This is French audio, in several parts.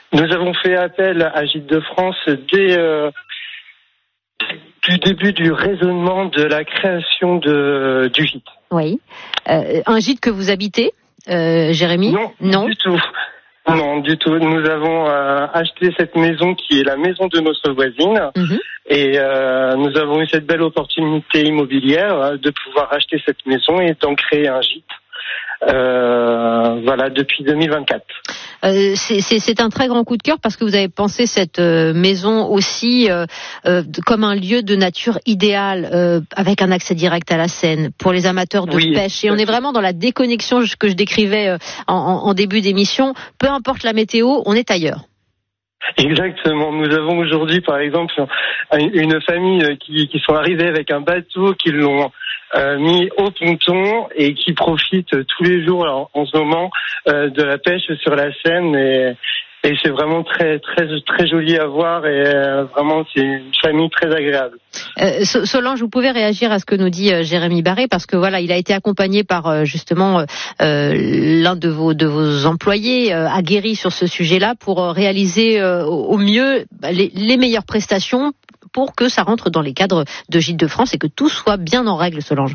Nous avons fait appel à Gîtes de France dès du début du raisonnement de la création du gîte. Oui. Un gîte que vous habitez, Jérémy ? Non, du tout. Non, du tout. Nous avons acheté cette maison qui est la maison de notre voisine. Et nous avons eu cette belle opportunité immobilière de pouvoir acheter cette maison et d'en créer un gîte. Depuis 2024. C'est un très grand coup de cœur parce que vous avez pensé cette maison aussi comme un lieu de nature idéal avec un accès direct à la Seine pour les amateurs de pêche. Et on est vraiment dans la déconnexion que je décrivais en début d'émission. Peu importe la météo, on est ailleurs. Exactement. Nous avons aujourd'hui, par exemple, une famille qui sont arrivés avec un bateau, qui l'ont mis au ponton et qui profitent tous les jours en ce moment de la pêche sur la Seine et c'est vraiment très très très joli à voir et vraiment c'est une famille très agréable. Solange, vous pouvez réagir à ce que nous dit Jérémy Barré parce que voilà, il a été accompagné par justement l'un de vos employés aguerris sur ce sujet-là pour réaliser au mieux les meilleures prestations pour que ça rentre dans les cadres de Gîtes de France et que tout soit bien en règle, Solange.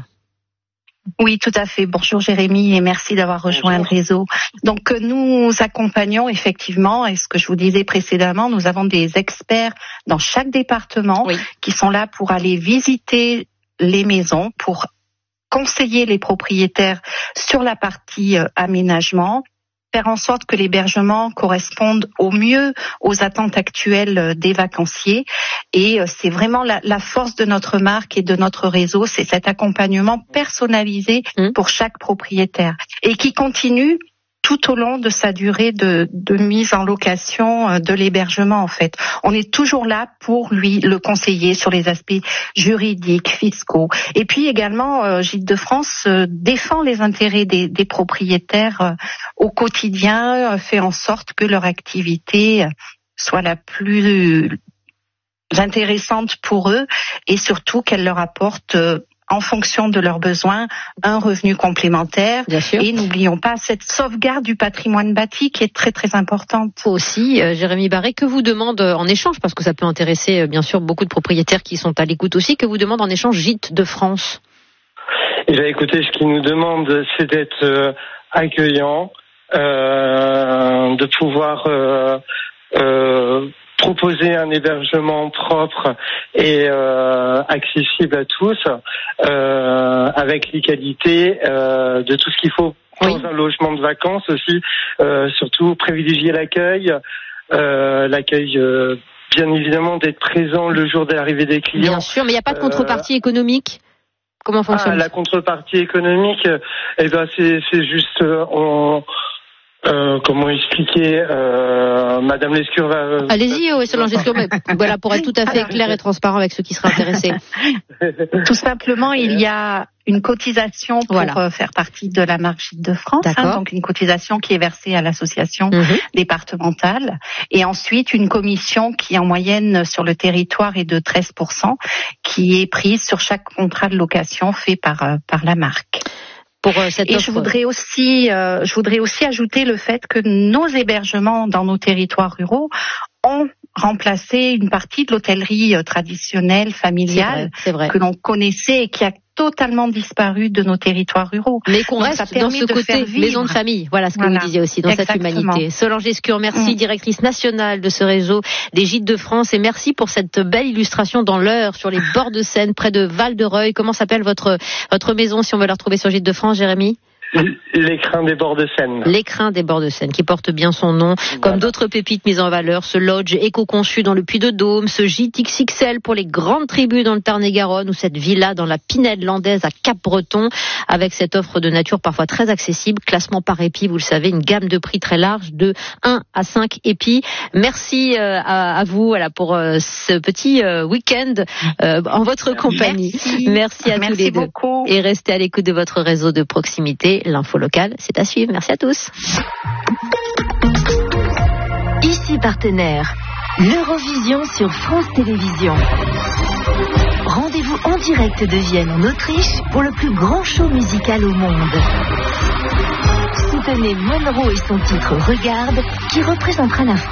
Oui, tout à fait. Bonjour Jérémy et merci d'avoir rejoint le réseau. Donc nous accompagnons effectivement, et ce que je vous disais précédemment, nous avons des experts dans chaque département qui sont là pour aller visiter les maisons, pour conseiller les propriétaires sur la partie aménagement, faire en sorte que l'hébergement corresponde au mieux aux attentes actuelles des vacanciers. Et c'est vraiment la force de notre marque et de notre réseau, c'est cet accompagnement personnalisé pour chaque propriétaire et qui continue tout au long de sa durée de mise en location de l'hébergement en fait. On est toujours là pour lui le conseiller sur les aspects juridiques, fiscaux. Et puis également, Gîtes de France défend les intérêts des propriétaires au quotidien, fait en sorte que leur activité soit la plus intéressante pour eux et surtout qu'elle leur apporte en fonction de leurs besoins, un revenu complémentaire. Et n'oublions pas cette sauvegarde du patrimoine bâti qui est très très importante. Aussi, Jérémy Barré, que vous demande en échange, parce que ça peut intéresser bien sûr beaucoup de propriétaires qui sont à l'écoute aussi, que vous demande en échange Gîtes de France? Eh bien écoutez, ce qu'ils nous demandent, c'est d'être accueillants, de pouvoir proposer un hébergement propre et accessible à tous, avec les qualités de tout ce qu'il faut dans un logement de vacances aussi, surtout privilégier l'accueil, bien évidemment d'être présent le jour de l'arrivée des clients. Bien sûr, mais il n'y a pas de contrepartie économique. Comment fonctionne la contrepartie économique, c'est juste comment expliquer, Madame Lescure va... Allez-y, Solange Lescure, voilà, pour être tout à fait clair et transparent avec ceux qui seraient intéressés. Tout simplement, il y a une cotisation pour faire partie de la marque Gîtes de France, donc une cotisation qui est versée à l'association départementale, et ensuite une commission qui en moyenne sur le territoire est de 13%, qui est prise sur chaque contrat de location fait par la marque. Et je voudrais aussi ajouter le fait que nos hébergements dans nos territoires ruraux ont remplacé une partie de l'hôtellerie traditionnelle, familiale, que l'on connaissait et qui a totalement disparu de nos territoires ruraux. Mais qu'on reste dans ce côté maison de famille. Voilà ce que vous disiez aussi, dans cette humanité. Solange Lescure, merci, directrice nationale de ce réseau des Gîtes de France, et merci pour cette belle illustration dans l'Eure, sur les bords de Seine, près de Val-de-Reuil. Comment s'appelle votre maison, si on veut la retrouver sur Gîtes de France, Jérémy? L'écrin des bords de Seine. L'écrin des bords de Seine, qui porte bien son nom. Comme d'autres pépites mises en valeur, ce lodge éco-conçu dans le Puy-de-Dôme, ce gîte XXL pour les grandes tribus dans le Tarn-et-Garonne, ou cette villa dans la Pinède landaise à Cap-Breton, avec cette offre de nature parfois très accessible, classement par épi, vous le savez, une gamme de prix très large, de 1 à 5 épis. Merci à vous pour ce petit week-end en votre compagnie. Merci à tous les deux. Beaucoup. Et restez à l'écoute de votre réseau de proximité. L'info locale, c'est à suivre. Merci à tous. Ici partenaire, l'Eurovision sur France Télévisions. Rendez-vous en direct de Vienne en Autriche pour le plus grand show musical au monde. Soutenez Monroe et son titre Regarde, qui représentera la France.